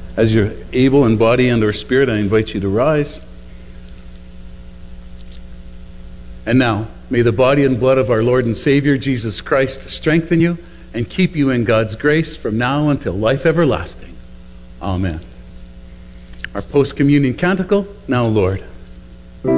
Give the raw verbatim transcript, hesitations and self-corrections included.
As you're able in body and or spirit, I invite you to rise. And now, may the body and blood of our Lord and Savior Jesus Christ strengthen you and keep you in God's grace from now until life everlasting. Amen. Our post-communion canticle, Now Lord.